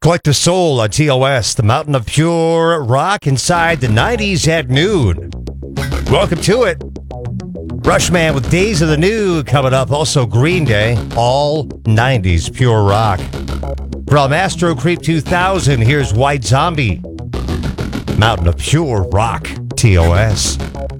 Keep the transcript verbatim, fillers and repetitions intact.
Collective Soul on T O S, the mountain of pure rock inside the nineties at noon. Welcome to it. Rushman with Days of the New coming up. Also Green Day, all nineties pure rock. From Astro Creep two thousand, here's White Zombie. Mountain of pure rock, T O S.